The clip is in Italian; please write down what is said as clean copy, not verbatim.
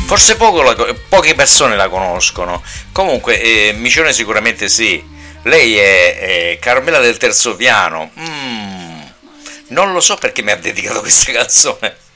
Forse poche persone la conoscono. Comunque, Micione sicuramente sì. Lei è Carmela del terzo piano. Non lo so perché mi ha dedicato questa canzone.